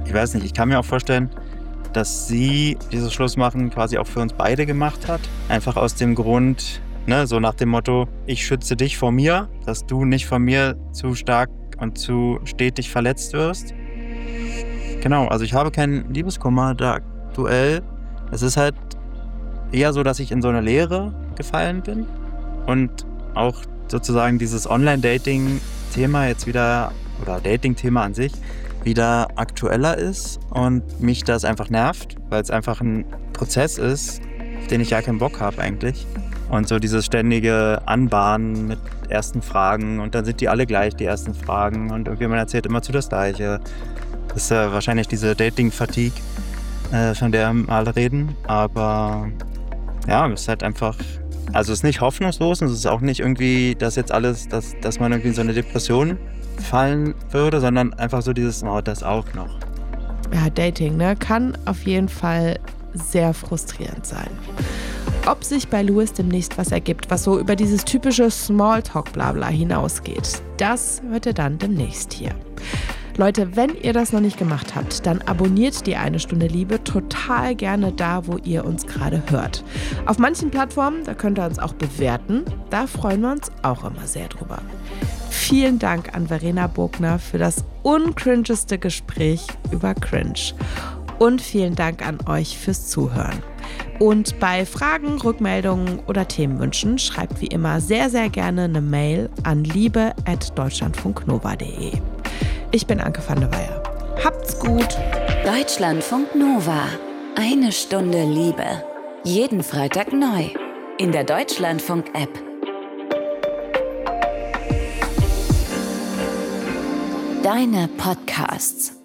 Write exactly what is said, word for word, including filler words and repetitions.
ich weiß nicht, ich kann mir auch vorstellen, dass sie dieses Schlussmachen quasi auch für uns beide gemacht hat. Einfach aus dem Grund, ne, so nach dem Motto, ich schütze dich vor mir, dass du nicht von mir zu stark und zu stetig verletzt wirst. Genau, also ich habe keinen Liebeskummer da aktuell. Es ist halt eher so, dass ich in so eine Leere gefallen bin und auch sozusagen dieses Online-Dating-Thema jetzt wieder, oder Dating-Thema an sich, wieder aktueller ist und mich das einfach nervt, weil es einfach ein Prozess ist, auf den ich ja keinen Bock habe eigentlich. Und so dieses ständige Anbahnen mit ersten Fragen und dann sind die alle gleich, die ersten Fragen und irgendjemand erzählt immer zu das Gleiche. Das ist ja wahrscheinlich diese Dating-Fatigue, äh, von der wir alle reden, aber ja, es ist halt einfach, also es ist nicht hoffnungslos und es ist auch nicht irgendwie, dass jetzt alles, dass, dass man irgendwie in so eine Depression fallen würde, sondern einfach so dieses, oh, das auch noch. Ja, Dating, ne, kann auf jeden Fall sehr frustrierend sein. Ob sich bei Louis demnächst was ergibt, was so über dieses typische Smalltalk-Blabla hinausgeht, das hört ihr dann demnächst hier. Leute, wenn ihr das noch nicht gemacht habt, dann abonniert die Eine Stunde Liebe total gerne da, wo ihr uns gerade hört. Auf manchen Plattformen, da könnt ihr uns auch bewerten, da freuen wir uns auch immer sehr drüber. Vielen Dank an Verena Bogner für das uncringeste Gespräch über Cringe. Und vielen Dank an euch fürs Zuhören. Und bei Fragen, Rückmeldungen oder Themenwünschen schreibt wie immer sehr, sehr gerne eine Mail an liebe at deutschlandfunknova punkt de. Ich bin Anke van der Weyer. Habt's gut. Deutschlandfunk Nova. Eine Stunde Liebe. Jeden Freitag neu. In der Deutschlandfunk-App. Deine Podcasts.